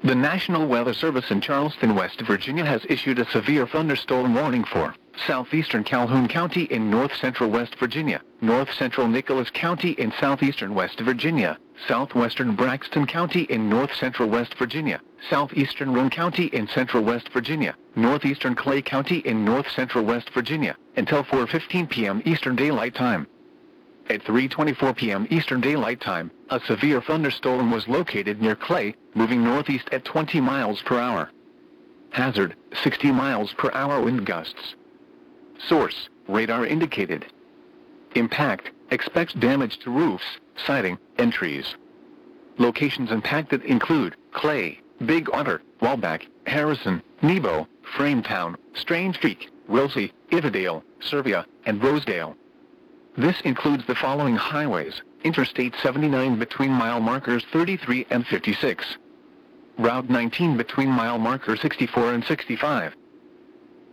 The National Weather Service in Charleston, West Virginia has issued a severe thunderstorm warning for southeastern Calhoun County in north-central West Virginia, north-central Nicholas County in southeastern West Virginia, southwestern Braxton County in north-central West Virginia, southeastern Roane County in central West Virginia, northeastern Clay County in north-central West Virginia, until 4:15 p.m. Eastern Daylight Time. At 3:24 p.m. Eastern Daylight Time, a severe thunderstorm was located near Clay, moving northeast at 20 miles per hour. Hazard, 60 miles per hour wind gusts. Source, radar indicated. Impact, expects damage to roofs, siding, and trees. Locations impacted include Clay, Big Otter, Walbach, Harrison, Nebo, Frametown, Strange Creek, Wilsey, Ivadale, Servia, and Rosedale. This includes the following highways: Interstate 79 between mile markers 33 and 56. Route 19 between mile markers 64 and 65.